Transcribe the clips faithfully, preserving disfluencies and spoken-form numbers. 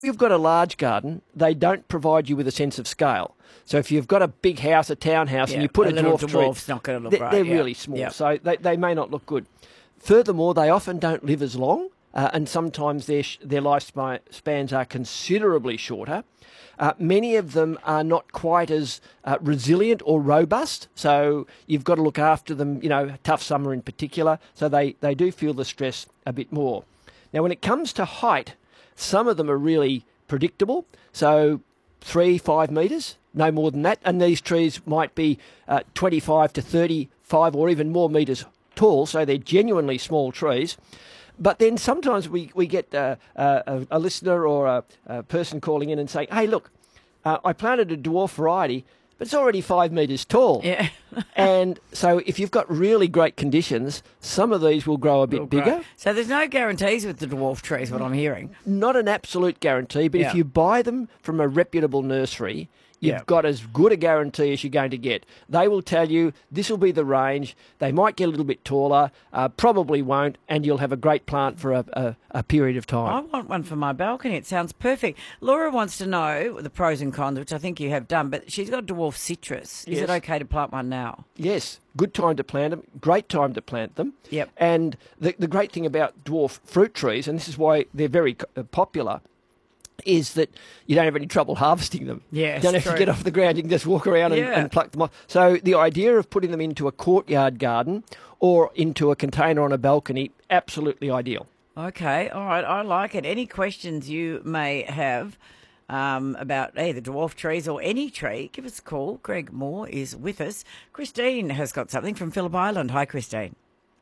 you've got a large garden, they don't provide you with a sense of scale. So if you've got a big house, a townhouse, Yeah, and you put a, a little dwarf dwarf's tree, not going to look they're, right. they're yeah. really small, Yeah. so they, they may not look good. Furthermore, they often don't live as long, uh, and sometimes their sh- their lifespans are considerably shorter. Uh, many of them are not quite as uh, resilient or robust, so you've got to look after them, you know, tough summer in particular, so they, they do feel the stress a bit more. Now, when it comes to height, some of them are really predictable, so three, five metres, no more than that, and these trees might be uh, twenty-five to thirty-five or even more metres tall, so they're genuinely small trees. But then sometimes we, we get uh, a, a listener or a, a person calling in and saying, hey, look, uh, I planted a dwarf variety, but it's already five metres tall. Yeah. And so if you've got really great conditions, some of these will grow a bit Well, bigger. great. So there's no guarantees with the dwarf trees, what I'm hearing. Not an absolute guarantee, but Yeah. if you buy them from a reputable nursery, you've Yeah. got as good a guarantee as you're going to get. They will tell you this will be the range. They might get a little bit taller, uh, probably won't, and you'll have a great plant for a, a, a period of time. I want one for my balcony. It sounds perfect. Laura wants to know the pros and cons, which I think you have done, but she's got dwarf citrus. Is Yes. it okay to plant one now? Yes, good time to plant them, great time to plant them. Yep. And the, the great thing about dwarf fruit trees, and this is why they're very uh, popular, is that you don't have any trouble harvesting them. Yes, You don't have true. to get off the ground, you can just walk around and, Yeah. and pluck them off. So the idea of putting them into a courtyard garden or into a container on a balcony, absolutely ideal. Okay, all right, I like it. Any questions you may have um, about hey, the dwarf trees or any tree, give us a call. Greg Moore is with us. Christine has got something from Phillip Island. Hi, Christine.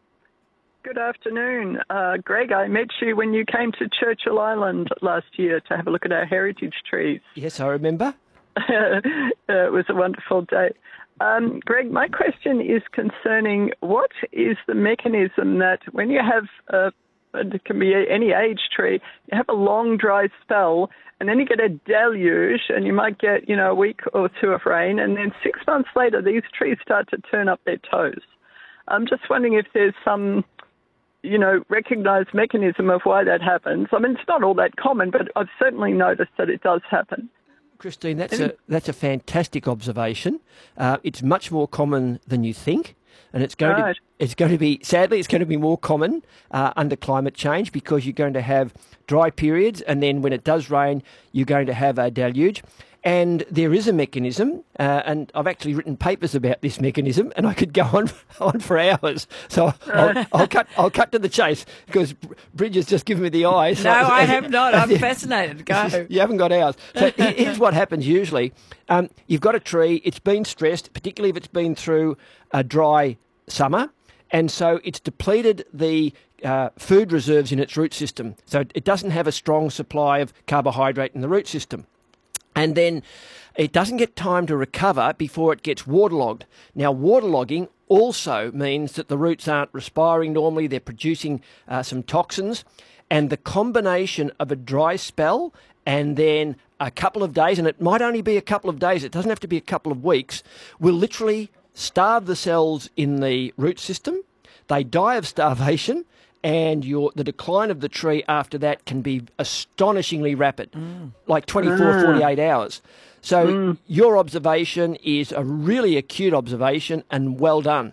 Good afternoon. Uh, Greg, I met you when you came to Churchill Island last year to have a look at our heritage trees. Yes, I remember. uh, it was a wonderful day. Um, Greg, my question is concerning what is the mechanism that when you have, a, it can be any age tree, you have a long dry spell and then you get a deluge and you might get, you know, a week or two of rain and then six months later these trees start to turn up their toes. I'm just wondering if there's some, you know, recognised mechanism of why that happens. I mean, it's not all that common, but I've certainly noticed that it does happen. Christine, that's a that's a fantastic observation. Uh, it's much more common than you think, and it's going Right. to it's going to be sadly it's going to be more common uh, under climate change because you're going to have dry periods, and then when it does rain, you're going to have a deluge. And there is a mechanism, uh, and I've actually written papers about this mechanism, and I could go on on for hours. So I'll, I'll cut I'll cut to the chase because Bridge has just given me the eye. So No, I have not. I'm fascinated. Go. You haven't got ours. So here's what happens usually. Um, you've got a tree, it's been stressed, particularly if it's been through a dry summer, and so it's depleted the uh, food reserves in its root system. So it doesn't have a strong supply of carbohydrate in the root system. And then it doesn't get time to recover before it gets waterlogged. Now, waterlogging also means that the roots aren't respiring normally, they're producing uh, some toxins, and the combination of a dry spell and then a couple of days, and it might only be a couple of days, it doesn't have to be a couple of weeks, will literally starve the cells in the root system. They die of starvation, and your the decline of the tree after that can be astonishingly rapid, mm. like twenty-four, forty-eight hours. So mm. your observation is a really acute observation, and well done.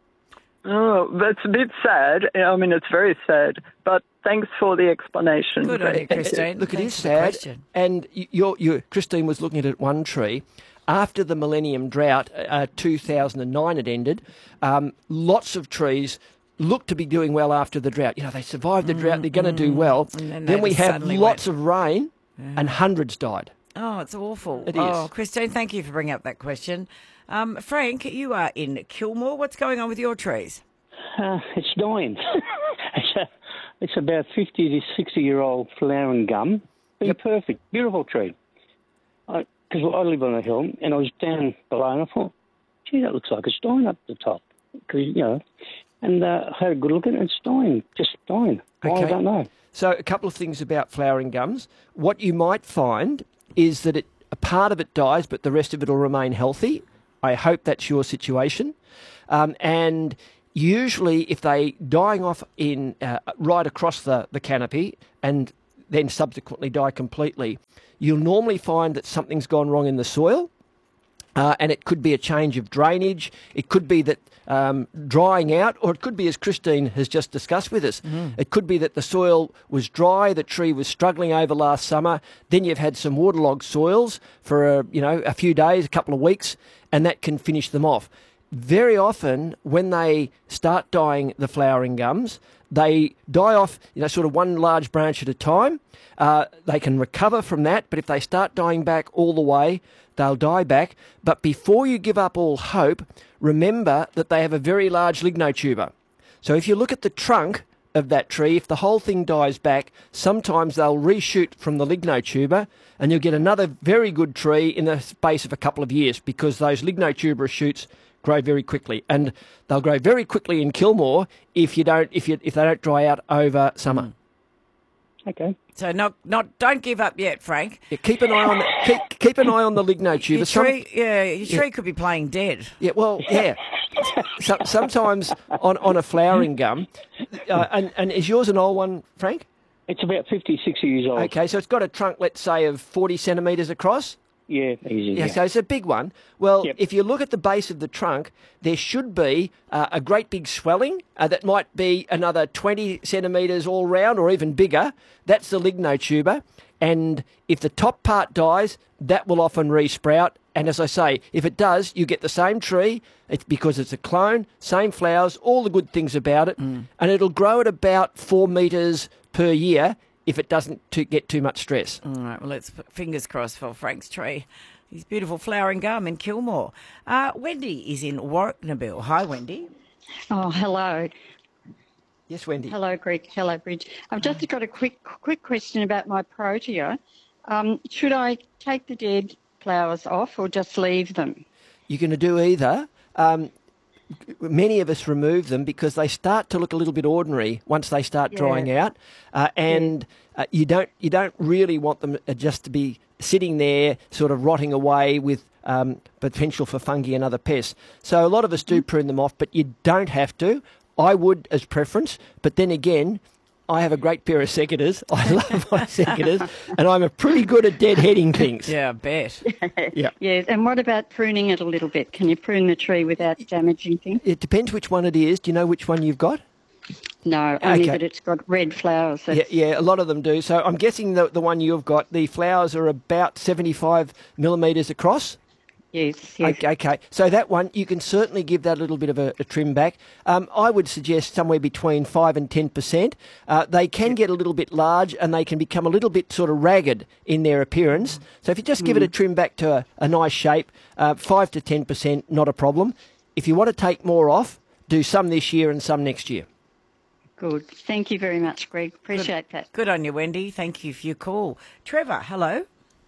Oh, that's a bit sad. I mean, it's very sad, but thanks for the explanation. Good on you, Christine. Look, it Thanks is for the sad. question. And your, your, Christine was looking at one tree. After the Millennium Drought, uh, two thousand nine had ended, um, lots of trees look to be doing well after the drought. You know, they survived the mm, drought, they're going to mm, do well. Then, then we have lots went. of rain yeah. and hundreds died. Oh, it's awful. It oh, is. Christine, thank you for bringing up that question. Um, Frank, you are in Kilmore. What's going on with your trees? Uh, it's dying. it's, a, it's about fifty to sixty-year-old flowering gum. Been yep. perfect. Beautiful tree. Because I, I live on a hill, and I was down below, and I thought, gee, that looks like it's dying up the top. Because, you know... And uh, I had a good look at it, it's dying, just dying. Why, okay. I don't know. So a couple of things about flowering gums. What you might find is that it, a part of it dies, but the rest of it will remain healthy. I hope that's your situation. Um, and usually if they dying off in uh, right across the, the canopy and then subsequently die completely, you'll normally find that something's gone wrong in the soil. Uh, and it could be a change of drainage. It could be that um, drying out, or it could be, as Christine has just discussed with us, mm. it could be that the soil was dry, the tree was struggling over last summer, then you've had some waterlogged soils for a, you know, a few days, a couple of weeks, and that can finish them off. Very often, when they start dying the flowering gums, they die off, you know, sort of one large branch at a time. Uh, they can recover from that, but if they start dying back all the way, they'll die back. But before you give up all hope, remember that they have a very large lignotuber. So if you look at the trunk of that tree, if the whole thing dies back, sometimes they'll reshoot from the lignotuber and you'll get another very good tree in the space of a couple of years, because those lignotuberous shoots grow very quickly, and they'll grow very quickly in Kilmore if you don't if you if they don't dry out over summer. Mm. Okay. So not not don't give up yet, Frank. Yeah, keep an eye on the, keep keep an eye on the lignotuber. Your tree, Some, yeah, your tree yeah. could be playing dead. Yeah, well, yeah. so, sometimes on, on a flowering gum, uh, and and is yours an old one, Frank? It's about fifty, sixty years old. Okay, so it's got a trunk, let's say, of forty centimetres across. Yeah, easy. Yeah, yeah, so it's a big one. Well, yep. if you look at the base of the trunk, there should be uh, a great big swelling uh, that might be another twenty centimetres all round, or even bigger. That's the lignotuber. And if the top part dies, that will often resprout. And as I say, if it does, you get the same tree. It's because it's a clone, same flowers, all the good things about it. Mm. And it'll grow at about four metres per year if it doesn't to get too much stress. All right, well, let's put fingers crossed for Frank's tree. His beautiful flowering gum in Kilmore. Uh, Wendy is in Warrnambool. Hi, Wendy. Oh, hello. Yes, Wendy. Hello, Greg. Hello, Bridge. I've just got a quick quick question about my protea. Um, should I take the dead flowers off or just leave them? You're going to do either. Um, many of us remove them because they start to look a little bit ordinary once they start yeah. drying out, uh, and yeah. uh, you don't you don't really want them just to be sitting there, sort of rotting away with um, potential for fungi and other pests. So a lot of us do prune them off, but you don't have to. I would as preference, but then again, I have a great pair of secateurs. I love my secateurs, and I'm a pretty good at deadheading things. Yeah, I bet. yeah. Yeah, and what about pruning it a little bit? Can you prune the tree without damaging things? It depends which one it is. Do you know which one you've got? No, only okay. that it's got red flowers. Yeah, yeah, a lot of them do. So I'm guessing the, the one you've got, the flowers are about seventy-five millimetres across. Yes, yes. Okay, okay, so that one, you can certainly give that a little bit of a, a trim back. Um, I would suggest somewhere between five and ten percent. Uh, they can get a little bit large and they can become a little bit sort of ragged in their appearance. So if you just give mm. it a trim back to a, a nice shape, uh, five to ten percent, not a problem. If you want to take more off, do some this year and some next year. Good. Thank you very much, Greg. Appreciate Good. that. Good on you, Wendy. Thank you for your call. Trevor, hello.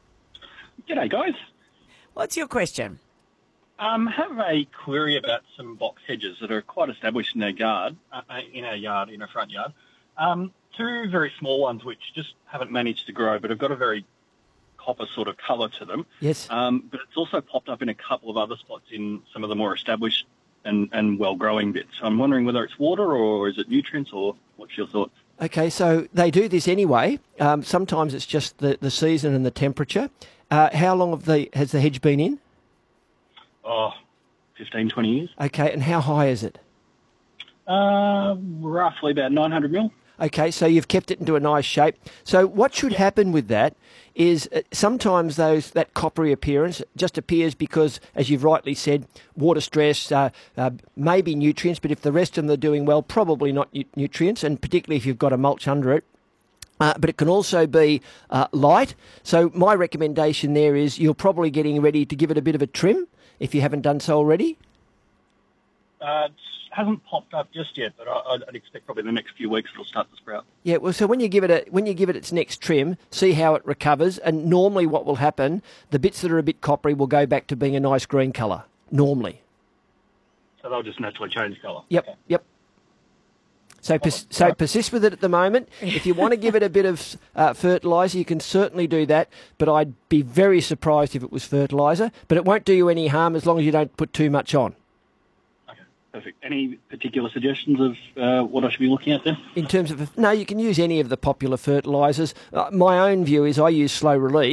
G'day, guys. What's your question? Um, have a query about some box hedges that are quite established in our yard, uh, in our yard, in our front yard. Um, two very small ones which just haven't managed to grow, but have got a very copper sort of colour to them. Yes. Um, but it's also popped up in a couple of other spots in some of the more established and, and well-growing bits. So I'm wondering whether it's water or is it nutrients, or what's your thoughts? Okay, so they do this anyway. Um, sometimes it's just the, the season and the temperature. Uh, how long have the, has the hedge been in? Oh, fifteen, twenty years. Okay, and how high is it? Uh, roughly about nine hundred mil. Okay, so you've kept it into a nice shape. So what should happen with that is uh, sometimes those that coppery appearance just appears because, as you've rightly said, water stress, uh, uh, maybe nutrients, but if the rest of them are doing well, probably not nu- nutrients, and particularly if you've got a mulch under it. Uh, but it can also be uh, light. So my recommendation there is you're probably getting ready to give it a bit of a trim if you haven't done so already. Uh, it hasn't popped up just yet, but I, I'd expect probably in the next few weeks it'll start to sprout. Yeah, well, so when you give it a, when you give it its next trim, see how it recovers, and normally what will happen, the bits that are a bit coppery will go back to being a nice green colour, normally. So they'll just naturally change colour? Yep, okay. yep. So, pers- so persist with it at the moment. If you want to give it a bit of uh, fertiliser, you can certainly do that. But I'd be very surprised if it was fertiliser. But it won't do you any harm as long as you don't put too much on. Okay. Perfect. Any particular suggestions of uh, what I should be looking at then? In terms of, no, you can use any of the popular fertilisers. Uh, my own view is I use slow release.